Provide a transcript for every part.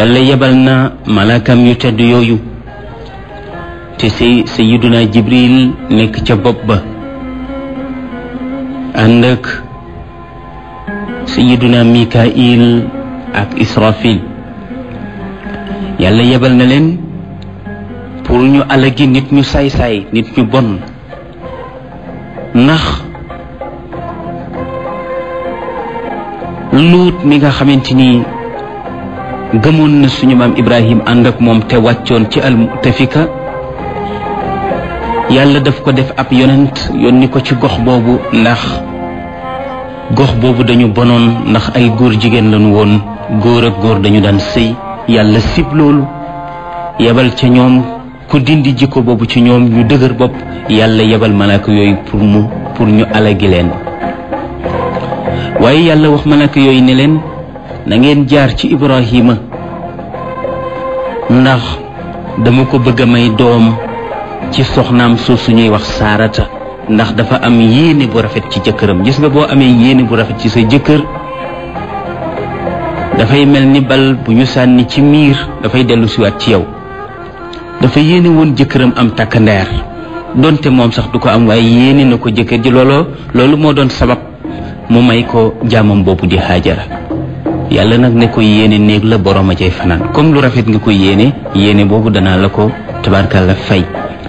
yàlla yebal na malaakam yu tedd yooyu te sayyiduna Jibril nekk ca bopp ba ànd ak sayyiduna Mikail ak Israfil yàlla yebal na leen pour ñu alagi nit ñu saay-saay nit ñu bon ndax Luut mi nga xamante ni gëmoon na suñu maam Ibrahim ànd ak moom te wàccoon ci al-Mu'tafika yàlla daf ko def ab yonent yónni ko ci gox boobu ndax gox boobu dañu bonoon ndax ay góor jigéen lañu woon góor ak góor dañu daan sëy yàlla sib loolu yebal ca ñoom ku dindi jikko boobu ci ñoom ñu dëgër bopp yàlla yebal malaaka yooyu pour ñu alagi leen waaye yàlla wax malaaka yooyu ne leen na ngeen jaar ci Ibrahima ndax dama ko bëgg a may doom ci soxnaam suuf ñuy wax Saarata ndax dafa am yéene bu rafet ci jëkkëram gis nga boo amee yéene bu rafet ci sa jëkkër dafay mel ni bal bu ñu sànni ci miir dafay dellu siwaat ci yow dafa yéene woon jëkkëram am takkandeer donte moom sax du ko am waaye yéene na ko jëkkër ji loolu moo doon sabab mu may ko jaamam boobu di Haajara yàlla nag ne ko yéene néeg la borom a cay fanaan comme lu rafet nga ko yéene boobu danaa la ko tabarkalla fay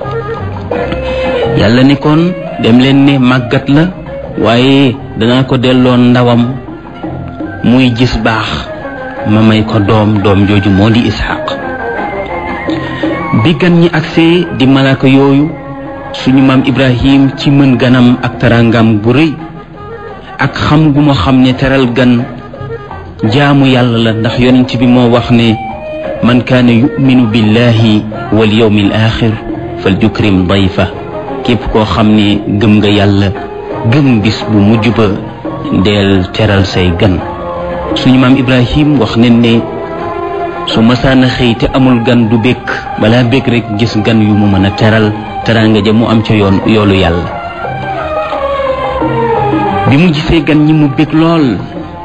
yàlla ne kon dem leen ne màggat la waaye danaa ko delloo ndawam muy gis baax ma may ko doom jooju moo di Ishaq bi gan ñi agsee di malaaka yooyu suñu maam Ibrahim ci mën ganam ak tarangam bu rëy ak xam gu ma xam ne teral gan jaamu yàlla la ndax yonent bi moo wax ne man kaana yuminu billahi wal yawmil axir fal yukrim dayfa képp koo xam ne gëm nga yàlla gëm bis bu mujj ba deel teral say gan suñu maam Ibrahim wax nañ ne su masaana xëy te amul gan du békk balaa békk rek gis gan yu mu mën a teral teraanga ja mu am ca yoolu yàlla bi mu gisee gan ñi mu békk lool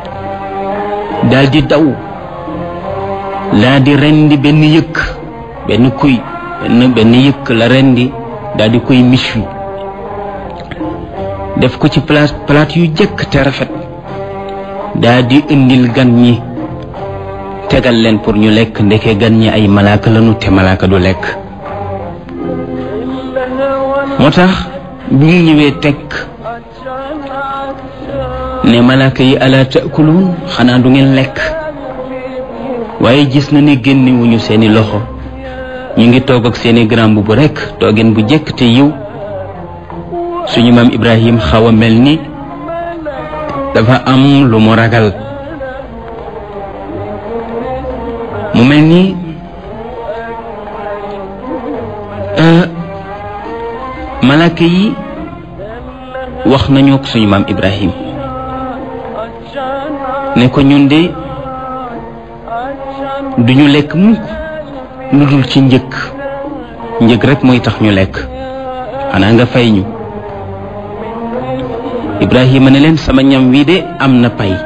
daldi daw laa di rendi benn yëkk benn kuy benn yëkk la rendi daldi koy michu def ko ci palaat yu jëkk te rafet daldi indil gan ñi tegal leen pour ñu lekk ndeke gan ñi ay malaaka lañu te malaaka du lekk moo tax bi mu ñëwee teg ne malaaka yi ala taakuluun xanaa du ngeen lekk waaye gis na ne génnewuñu seeni loxo ñu ngi toog ak seeni grand bu rekk toogeen bu jekk te yiw suñu maam Ibrahim xaw a mel ni dafa am lu mu ragal mu mel ni malaaka yi wax nañu ak suñu maam Ibrahim ne ko ñun de duñu lekk mukk lu dul ci njëg rek mooy tax ñu lekk xanaa nga fay ñu Ibrahima ne leen sama ñam wi de am na pay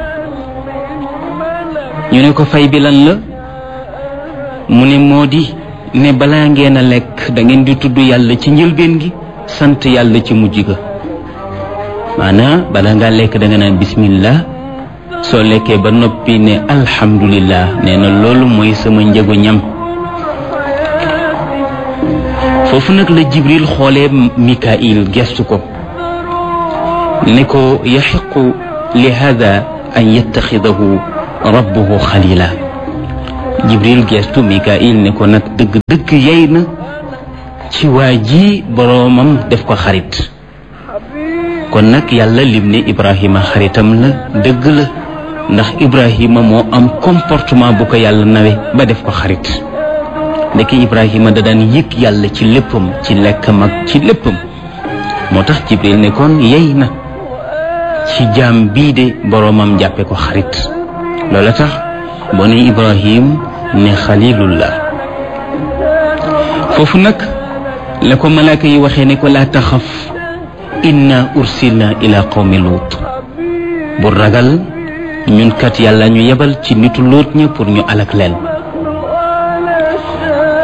ñu ne ko fay bi lan la mu ne moo di ne balaa ngeen a lekk da ngeen di tudd yàlla ci njëlbeen gi sant yàlla ci mujj ga maanaam balaa ngaa lekk da nga naan bismillah soo lekkee ba noppi ne alhamdulillah nee na loolu mooy sama njëgu ñam foofu nag la Jibril xoolee Mikail gestu ko ne ko yaxiqu li hada an yattaxidahu rabbuhu xalila Jibril gestu Mikail ne ko nag dëgg yey na ci waa ji boroomam def ko xarit kon nag yàlla lim ne Ibrahima xaritam la dëgg la ndax Ibrahima moo am comportement bu ko yàlla nawe ba def ko xarit ndeke Ibrahima da daan yëg yàlla ci léppam ci lekkam ak ci léppam moo tax Jibril ne kon yey na ci jaam bii de boroomam jàppe ko xarit loola tax boo ne Ibrahim ne xalilullah foofu nag la ko malaaka yi waxee ne ko laa taxaf inna ursilna ila qawmi luut bu ragal ñun kat yàlla ñu yebal ci nitu luut ña pour ñu alak leen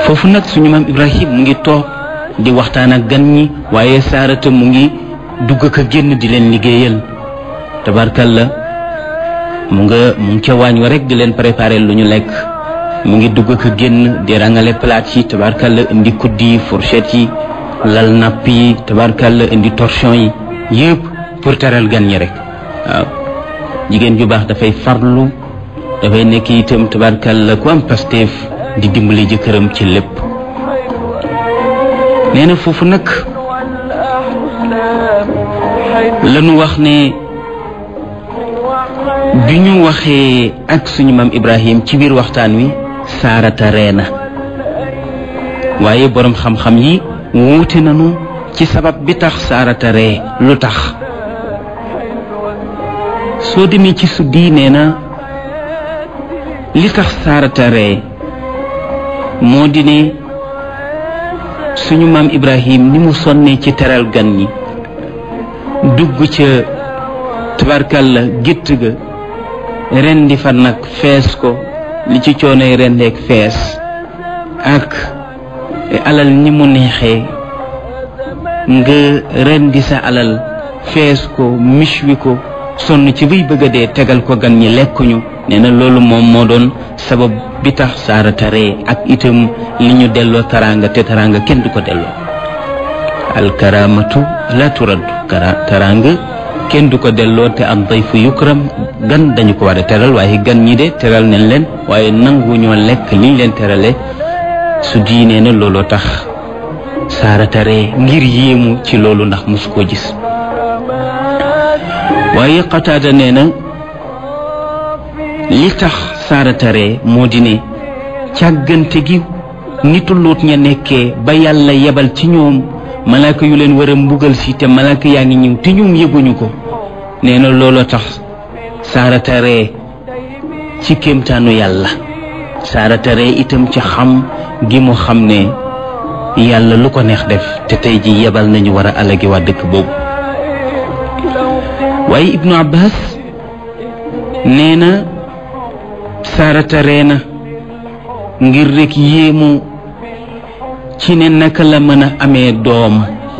foofu nag suñu maam Ibrahim mu ngi toog di waxtaan ak gan ñi waaye Saarata mu ngi dugg ak a génn di leen liggéeyal tabarkalla mu ngi ca waañ wa rek di leen préparer lu ñu lekk mu ngi dugg ak a génn di rangale plate yi tabarkalla indi kuddi yi fourchette yi lal napp yi tabarkalla indi torchon yi yëpp pour teral gan ñi rek waaw jigéen ju baax dafay farlu dafay nekk itam tabarkalla ku am pasteef di dimbali jëkkëram ci lépp nee na foofu nag lañu wax ne bi ñu waxee ak suñu maam Ibrahim ci biir waxtaan wi Saarata reena waaye boroom xam-xam yi wuute nañu ci sabab bi tax Saarata ree lu tax soo demee ci suddi nee na li tax Saarata ree moo di ne suñu maam Ibrahim ni mu sonnee ci teral gan ñi dugg ca tabarkalla gétt ga rendi fa nag fees ko li ci coonoy rendeek fees ak alal ni mu neexee nga rendi sa alal fees ko michwi ko sonn ci bay bëgg a dee tegal ko gan ñi lekkuñu nee na loolu moom moo doon sabab bi tax Saarata ree ak itam li ñu delloo taraanga te taraanga kenn du ko delloo alkaramatu la turaddu taraanga kenn du ko delloo te am dayfu yukram gan dañu ko war a teral waaye gan ñi de teral nañ leen waaye nangu ñoo lekk liñ leen terale su diinee na looloo tax Saarata ree ngir yéemu ci loolu ndax mosu koo gis waaye Qataada nee na li tax Saarata ree moo di ne càggante gi nitu Luut ña nekkee ba yàlla yebal ci ñoom malaaka yu leen war a mbugal si te malaaka yaa ngi ñëw te ñoom yëguñu ko nee na looloo tax Saarata ree ci kéemtaanu yàlla Saarata ree itam ci xam gi mu xam ne yàlla lu ko neex def te tey ji yebal nañu war a alagi waa dëkk boobu waaye Ibnu Abbas nee na Saarata ree na ngir rek yéemu ci ne naka la mën a amee doom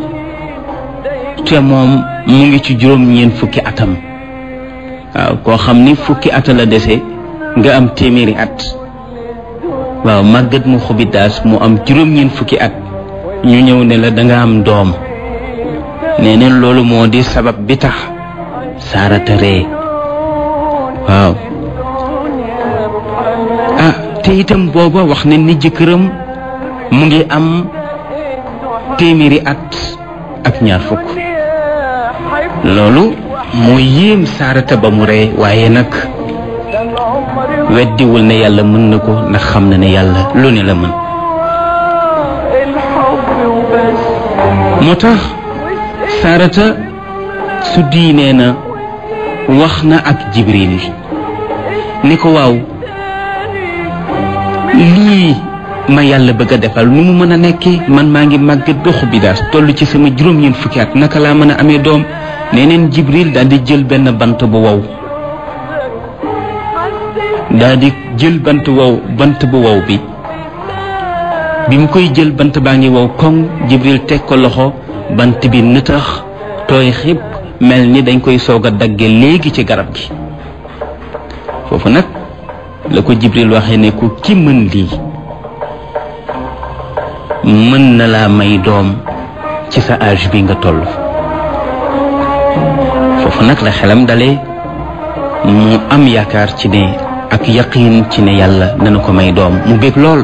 te moom mu ngi ci juróom-ñeent fukki atam waaw koo xam ni fukki at la dese nga am téeméeri at waaw màggat mu xubidaas mu am juróom-ñeent fukki at ñu ñëw ne la danga am doom nee neen loolu moo di sabab bi tax Saarata ree waaw te itam booba wax ne ni jëkkëram mu ngi am téeméeri at ak ñaar fukk loolu moo yéem Saarata ba mu ree waaye nag weddiwul ne yàlla mën na ko ndax xam na ne yàlla lu ne la mën moo tax Saarata su diinee na wax na ak Jibril ni ko waaw lii ma yàlla bëgg a defal nu mu mën a nekkee man maa ngi màggat ba xubidaas toll ci sama juróom-ñeent fukki at naka laa mën a amee doom nee neen Jibril daal di jël benn bant bu wow daal di jël bant bu wow bi mu koy jël bant baa ngi wow koŋ Jibril teg ko loxo bant bi nëtax tooy xib mel ni dañ koy soog a dagge léegi ci garab gi foofu nag la ko Jibril waxee ne ku ki mën lii mën na laa may doom ci sa âge bi nga toll foofu nag la xelam dale mu am yaakaar ci ne ak yaqiin ci ne yàlla dana ko may doom mu bég lool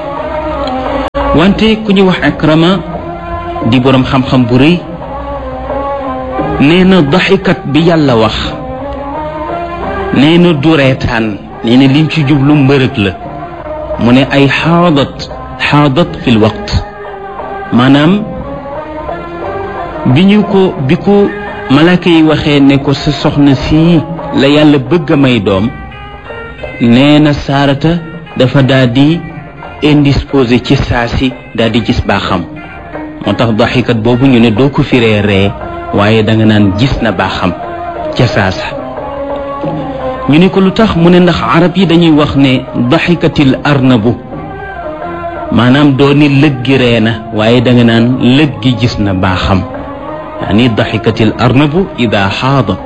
wante ku ñu wax Ikrama di boroom xam-xam bu rëy nee na daxikat bi yàlla wax nee na du reetaan nee na lim ci jublu mbërëg la mu ne ay xaadat fil waqt maanaam bi ko malaaka yi waxee ne ko sa soxna sii la yàlla bëgg a may doom nee na Saarata dafa daal di indisposé ci saasi daal di gis baaxam moo tax daxikat boobu ñu ne doo ko firee ree waaye danga naan gis na baaxam ca saasa ñu ne ko lu tax mu ne ndax arab yi dañuy wax ne daxikatil arnabu maanaam dooni lëggi reena waaye da nga naan lëggi gis na baaxam yaani daxikatil arnabu ida xaadat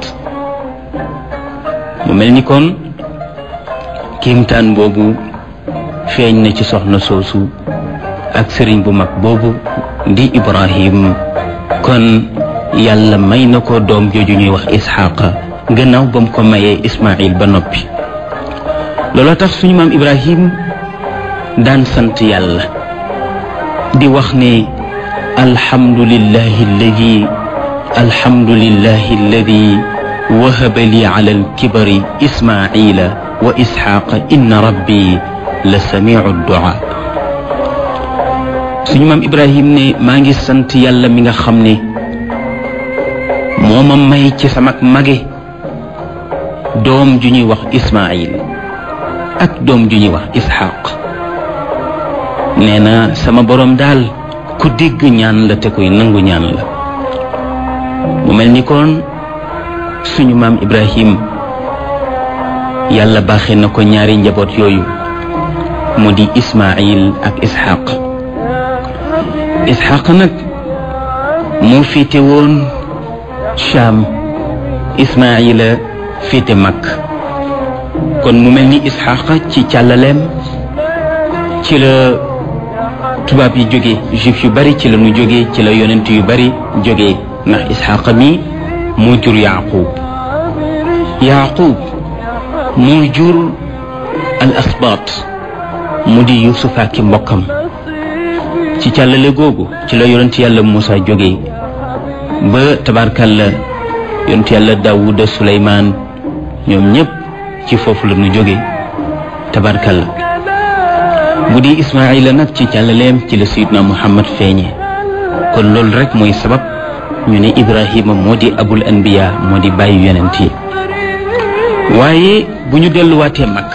mu mel ni kon kéemtaan boobu feeñ na ci soxna soosu ak sëriñ bu mag boobu di Ibrahim kon yàlla may na ko doom jooju ñuy wax Isxaaqa gannaaw ba mu ko mayee Ismaayil ba noppi looloo tax suñu maam Ibrahim daan sant yàlla di wax ne alhamdulillahi alladi wahaba li ala alkibari Ismaayila wa Isxaaqa inna rabbi la samiu duaa suñu maam Ibrahim ne maa ngi sant yàlla mi nga xam ne moo ma may ci sama mage doom ju ñuy wax Ismaayil ak doom ju ñuy wax Isxaaq nee na sama boroom daal ku dégg ñaan la te koy nangu ñaan la mu mel ni kon suñu maam Ibrahim yàlla baaxee na ko ñaari njaboot yooyu mu di Ismaayil ak Isxaaq Isxaaq nag moo féete woon Shaam Ismaayila féete Makk kon mu mel ni Isxaaq ci càllaleem ci la tubaab yi jóge juif yu bari ci la ñu jóge ci la yonent yu bari jóge ndax Isxaaq mi moo jur Yaaqub moo jur al asbaat mu di Yuusuf ak mbokkam ci càllale googu ci la yonent yàlla Muusa jóge ba tabarkalla yonent yàlla Daawuda Suleymaan ñoom ñépp ci foofu la ñu jóge tabarkalla bu di Ismaayila nag ci càllaleem ci la Sayyidna Muhammad feeñe kon loolu rek mooy sabab ñu ne Ibrahima moo di abul anbiya moo di bàyyi yonent yi waaye bu ñu delluwaatee mag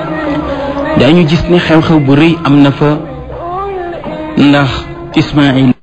daañu gis ne xew-xew bu rëy am na fa ndax Ismaayil